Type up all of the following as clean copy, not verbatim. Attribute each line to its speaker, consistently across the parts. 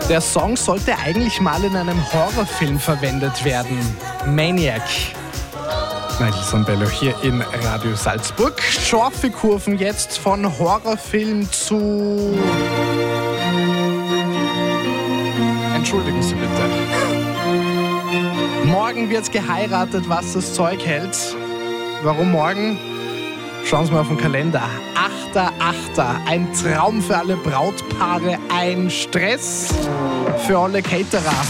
Speaker 1: Der Song sollte eigentlich mal in einem Horrorfilm verwendet werden. Maniac. Michael Sambello hier in Radio Salzburg. Scharfe Kurven jetzt von Horrorfilm zu... Entschuldigen Sie bitte. Morgen wird geheiratet, was das Zeug hält. Warum morgen? Schauen Sie mal auf den Kalender. 8.8. Ein Traum für alle Brautpaare, ein Stress für alle Caterer.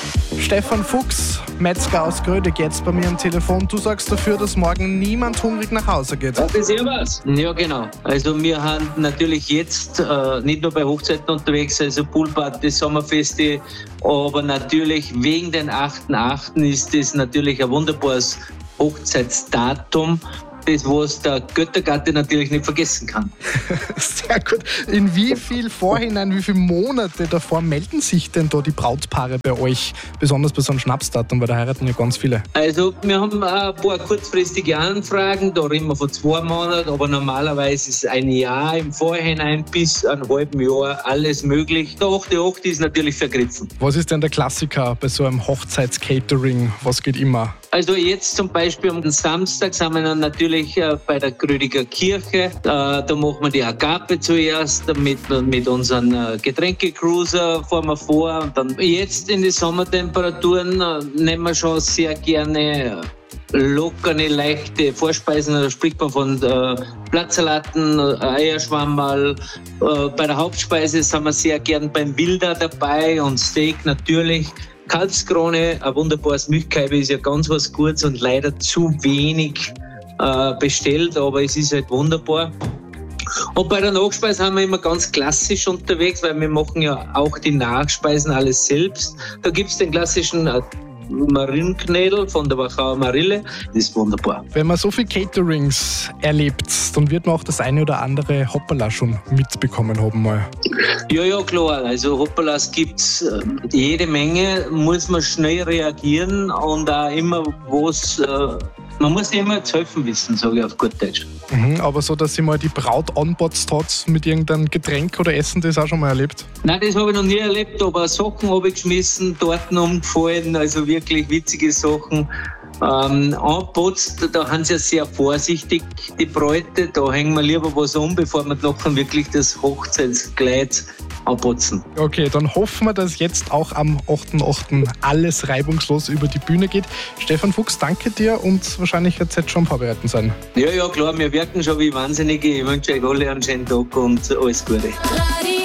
Speaker 1: Stefan Fuchs, Metzger aus Grödig, jetzt bei mir am Telefon. Du sorgst dafür, dass morgen niemand hungrig nach Hause geht.
Speaker 2: Servus. Ja, genau. Also wir haben natürlich jetzt nicht nur bei Hochzeiten unterwegs, also Poolparty, Sommerfeste, aber natürlich wegen den 8.8. ist das natürlich ein wunderbares Hochzeitsdatum. Das, was der Göttergatte natürlich nicht vergessen kann.
Speaker 1: Sehr gut. In wie viel Vorhinein, wie viele Monate davor melden sich denn da die Brautpaare bei euch? Besonders bei so einem Schnapsdatum, weil da heiraten ja ganz viele.
Speaker 2: Also wir haben ein paar kurzfristige Anfragen, da reden wir von 2 Monaten, aber normalerweise ist ein Jahr im Vorhinein bis ein halben Jahr alles möglich. Der 8.8. ist natürlich vergriffen.
Speaker 1: Was ist denn der Klassiker bei so einem Hochzeitscatering? Was geht immer?
Speaker 2: Also jetzt zum Beispiel am Samstag sind wir dann natürlich bei der Grödiger Kirche. Da machen wir die Agape zuerst mit unseren Getränkecruiser fahren wir vor. Und dann jetzt in die Sommertemperaturen nehmen wir schon sehr gerne lockere, leichte Vorspeisen. Da spricht man von Blattsalaten, Eierschwammerl. Bei der Hauptspeise sind wir sehr gern beim Wilder dabei und Steak natürlich. Kalbskrone, ein wunderbares Milchkaibe ist ja ganz was Gutes und leider zu wenig bestellt, aber es ist halt wunderbar. Und bei der Nachspeise haben wir immer ganz klassisch unterwegs, weil wir machen ja auch die Nachspeisen alles selbst. Da gibt es den klassischen Marillenknädel von der Wachauer Marille. Das ist wunderbar.
Speaker 1: Wenn man so viel Caterings erlebt, dann wird man auch das eine oder andere Hoppala schon mitbekommen haben mal.
Speaker 2: Ja, klar. Also Hoppalas gibt es jede Menge. Muss man schnell reagieren und auch immer was... man muss immer zu helfen wissen, sage ich auf gut Deutsch.
Speaker 1: Aber so, dass sie mal die Braut anbotzt hat mit irgendeinem Getränk oder Essen, das auch schon mal erlebt?
Speaker 2: Nein, das habe ich noch nie erlebt, aber Sachen habe ich geschmissen, Torten umgefallen, also wirklich witzige Sachen. Anputzt, da haben sie ja sehr vorsichtig, die Bräute, da hängen wir lieber was um, bevor wir nachher wirklich das Hochzeitskleid anputzen. Okay, dann hoffen wir, dass jetzt auch am 8.8. alles reibungslos über die Bühne geht. Stefan Fuchs, danke dir und wahrscheinlich wird es jetzt schon vorbereiten sein. Ja, klar, wir wirken schon wie Wahnsinnige. Ich wünsche euch alle einen schönen Tag und alles Gute.